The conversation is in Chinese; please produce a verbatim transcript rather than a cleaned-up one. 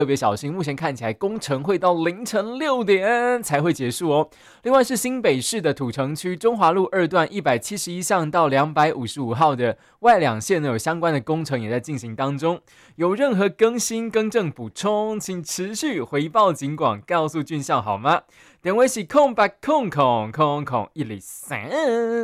特别小心，目前看起来工程会到凌晨六点才会结束哦。另外是新北市的土城区中华路二段一百七十一巷到两百五十五号的外两线呢，有相关的工程也在进行当中。有任何更新、更正、补充，请持续回报警广，告诉俊孝好吗？电话是空八空空空空一零三。